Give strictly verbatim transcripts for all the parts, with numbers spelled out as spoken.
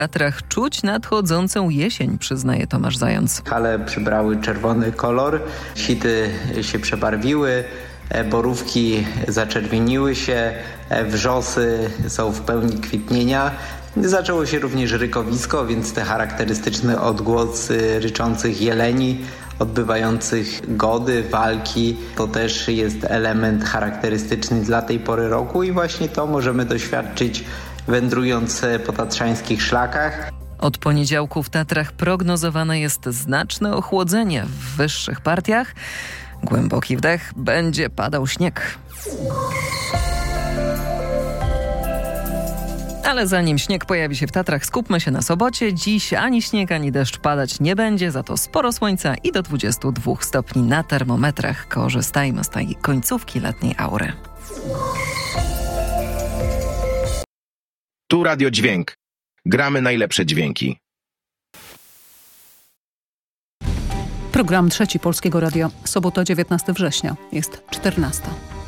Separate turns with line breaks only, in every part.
W Tatrach czuć nadchodzącą jesień, przyznaje Tomasz Zając.
Hale przybrały czerwony kolor, sity się przebarwiły, borówki zaczerwieniły się, wrzosy są w pełni kwitnienia. Zaczęło się również rykowisko, więc te charakterystyczne odgłosy ryczących jeleni, odbywających gody, walki, to też jest element charakterystyczny dla tej pory roku i właśnie to możemy doświadczyć wędrując po tatrzańskich szlakach.
Od poniedziałku w Tatrach prognozowane jest znaczne ochłodzenie w wyższych partiach. Głęboki wdech, będzie padał śnieg. Ale zanim śnieg pojawi się w Tatrach, skupmy się na sobocie. Dziś ani śnieg, ani deszcz padać nie będzie, za to sporo słońca i do dwudziestu dwóch stopni na termometrach. Korzystajmy z tej końcówki letniej aury.
Tu Radio Dźwięk. Gramy najlepsze dźwięki.
Program Trzeci Polskiego Radia. Sobota dziewiętnastego września. Jest czternasta.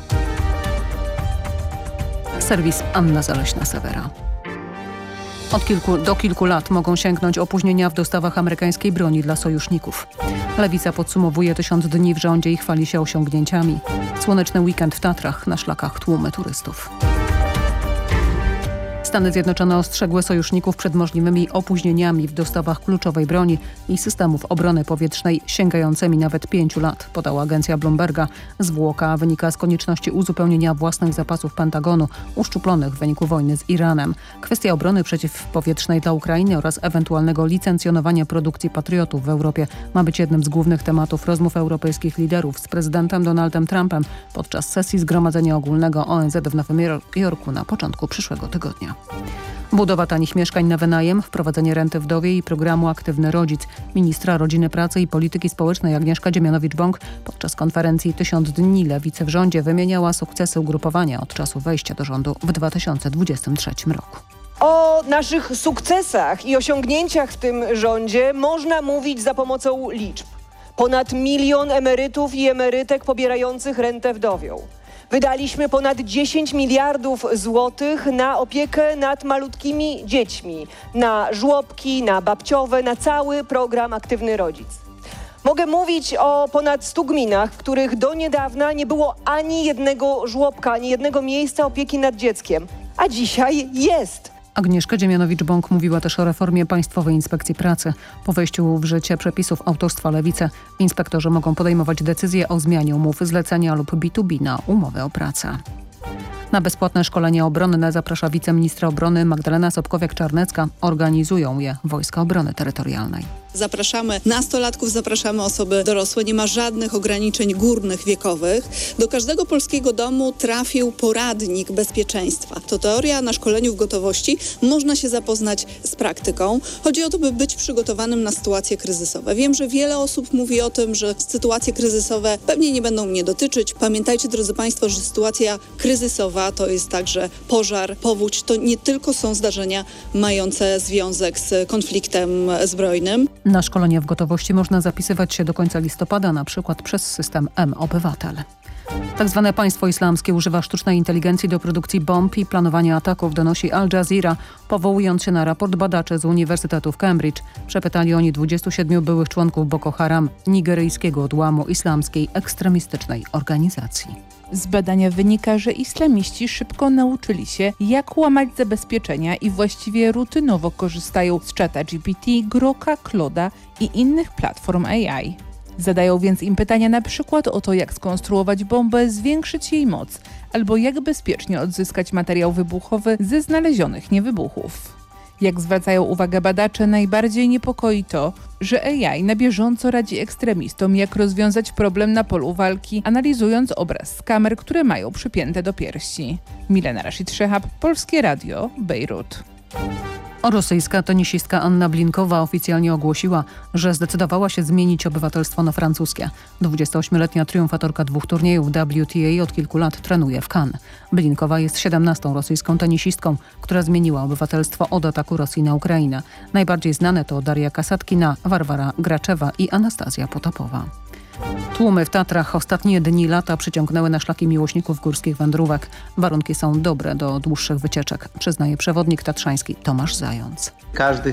Serwis Anna Zaleśna-Sewera. Od kilku do kilku lat mogą sięgnąć opóźnienia w dostawach amerykańskiej broni dla sojuszników. Lewica podsumowuje tysiąc dni w rządzie i chwali się osiągnięciami. Słoneczny weekend w Tatrach, na szlakach tłumy turystów. Stany Zjednoczone ostrzegły sojuszników przed możliwymi opóźnieniami w dostawach kluczowej broni i systemów obrony powietrznej sięgającymi nawet pięciu lat, podała agencja Bloomberga. Zwłoka wynika z konieczności uzupełnienia własnych zapasów Pentagonu uszczuplonych w wyniku wojny z Iranem. Kwestia obrony przeciwpowietrznej dla Ukrainy oraz ewentualnego licencjonowania produkcji patriotów w Europie ma być jednym z głównych tematów rozmów europejskich liderów z prezydentem Donaldem Trumpem podczas sesji Zgromadzenia Ogólnego O N Z w Nowym Jorku na początku przyszłego tygodnia. Budowa tanich mieszkań na wynajem, wprowadzenie renty wdowiej i programu Aktywny Rodzic. Ministra Rodziny, Pracy i Polityki Społecznej Agnieszka Dziemianowicz-Bąk podczas konferencji tysiąc dni Lewicy w rządzie wymieniała sukcesy ugrupowania od czasu wejścia do rządu w dwa tysiące dwudziestym trzecim roku.
O naszych sukcesach i osiągnięciach w tym rządzie można mówić za pomocą liczb. Ponad milion emerytów i emerytek pobierających rentę wdowią. Wydaliśmy ponad dziesięć miliardów złotych na opiekę nad malutkimi dziećmi, na żłobki, na babciowe, na cały program Aktywny Rodzic. Mogę mówić o ponad stu gminach, w których do niedawna nie było ani jednego żłobka, ani jednego miejsca opieki nad dzieckiem, a dzisiaj jest.
Agnieszka Dziemianowicz-Bąk mówiła też o reformie Państwowej Inspekcji Pracy. Po wejściu w życie przepisów autorstwa Lewicy inspektorzy mogą podejmować decyzje o zmianie umów zlecenia lub B dwa B na umowy o pracę. Na bezpłatne szkolenia obronne zaprasza wiceministra obrony Magdalena Sobkowiak-Czarnecka. Organizują je Wojska Obrony Terytorialnej.
Zapraszamy nastolatków, zapraszamy osoby dorosłe. Nie ma żadnych ograniczeń górnych wiekowych. Do każdego polskiego domu trafił poradnik bezpieczeństwa. To teoria, na szkoleniu w gotowości można się zapoznać z praktyką. Chodzi o to, by być przygotowanym na sytuacje kryzysowe. Wiem, że wiele osób mówi o tym, że sytuacje kryzysowe pewnie nie będą mnie dotyczyć. Pamiętajcie, drodzy Państwo, że sytuacja kryzysowa to jest także pożar, powódź. To nie tylko są zdarzenia mające związek z konfliktem zbrojnym.
Na szkolenie w gotowości można zapisywać się do końca listopada, na przykład przez system M-Obywatel. Tak zwane państwo islamskie używa sztucznej inteligencji do produkcji bomb i planowania ataków, donosi Al Jazeera, powołując się na raport badaczy z Uniwersytetu w Cambridge. Przepytali oni dwudziestu siedmiu byłych członków Boko Haram, nigeryjskiego odłamu islamskiej ekstremistycznej organizacji.
Z badania wynika, że islamiści szybko nauczyli się, jak łamać zabezpieczenia i właściwie rutynowo korzystają z czata G P T, Groka, Claude'a i innych platform A I. Zadają więc im pytania na przykład o to, jak skonstruować bombę, zwiększyć jej moc, albo jak bezpiecznie odzyskać materiał wybuchowy ze znalezionych niewybuchów. Jak zwracają uwagę badacze, najbardziej niepokoi to, że A I na bieżąco radzi ekstremistom, jak rozwiązać problem na polu walki, analizując obraz z kamer, które mają przypięte do piersi. Milena Rashid-Szehab, Polskie Radio, Bejrut.
Rosyjska tenisistka Anna Blinkowa oficjalnie ogłosiła, że zdecydowała się zmienić obywatelstwo na francuskie. dwudziestoośmioletnia triumfatorka dwóch turniejów W T A od kilku lat trenuje w Cannes. Blinkowa jest siedemnastą rosyjską tenisistką, która zmieniła obywatelstwo od ataku Rosji na Ukrainę. Najbardziej znane to Daria Kasatkina, Warwara Graczewa i Anastazja Potopowa. Tłumy w Tatrach ostatnie dni lata przyciągnęły na szlaki miłośników górskich wędrówek. Warunki są dobre do dłuższych wycieczek, przyznaje przewodnik tatrzański Tomasz Zając.
Każdy